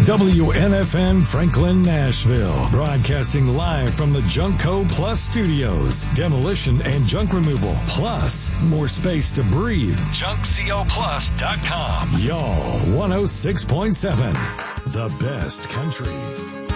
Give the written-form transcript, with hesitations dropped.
WNFN Franklin, Nashville. Broadcasting live from the Junkco Plus studios. Demolition and junk removal. Plus, more space to breathe. JunkCoPlus.com. Y'all, 106.7. The best country.